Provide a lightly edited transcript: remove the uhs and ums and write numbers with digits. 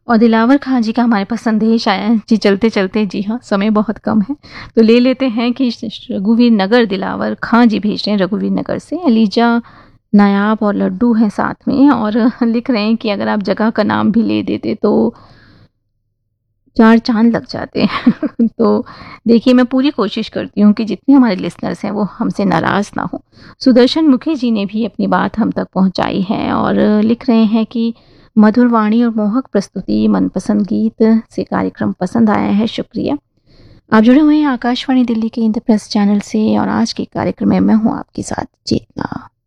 और दिलावर खां जी का हमारे पास संदेश आया है जी, चलते चलते। जी हाँ, समय बहुत कम है तो ले लेते हैं कि रघुवीर नगर दिलावर खां जी भेज रहे हैं रघुवीर नगर से। एलिजा नायाब और लड्डू हैं साथ में, और लिख रहे हैं कि अगर आप जगह का नाम भी ले देते तो 4 चाँद लग जाते हैं। तो देखिए, मैं पूरी कोशिश करती हूँ कि जितने हमारे लिसनर्स हैं वो हमसे नाराज़ ना हो। सुदर्शन मुखी जी ने भी अपनी बात हम तक पहुँचाई है और लिख रहे हैं कि मधुर वाणी और मोहक प्रस्तुति, मनपसंद गीत से कार्यक्रम पसंद आया है, शुक्रिया। आप जुड़े हुए हैं आकाशवाणी दिल्ली के इंद्रप्रस्थ चैनल से और आज के कार्यक्रम में मैं हूँ आपके साथ चेतना।